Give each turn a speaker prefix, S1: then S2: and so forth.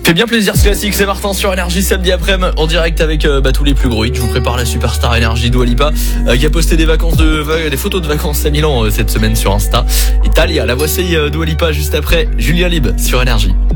S1: Fait bien plaisir ce classique, c'est Martin sur Énergie samedi après-midi en direct avec tous les plus gros hits. Je vous prépare la superstar Énergie Dua Lipa qui a posté des photos de vacances à Milan cette semaine sur Insta. Et Talia, la voici Dua Lipa juste après Julia Lib sur Énergie.